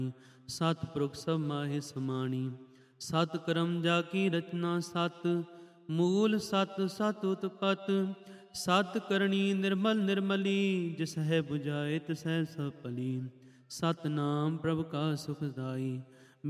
ਸਤਿ ਪੁਰਖ ਸਭ ਮਾਹਿ ਸਮਾਣੀ। ਸਤਿ ਕਰਮ ਜਾ ਕੀ ਰਚਨਾ ਸਤਿ, ਮੂਲ ਸਤਿ ਸਤਿ ਉਤਪਤ। ਸਤਿ ਕਰਨੀ ਨਿਰਮਲ ਨਿਰਮਲੀ, ਜਿਸ ਹੈ ਬੁਝਾਏ ਤਿਸੈ ਸਭ ਭਲੀ। ਸਤਿਨਾਮ ਪ੍ਰਭ ਕਾ ਸੁਖਦਾਈ,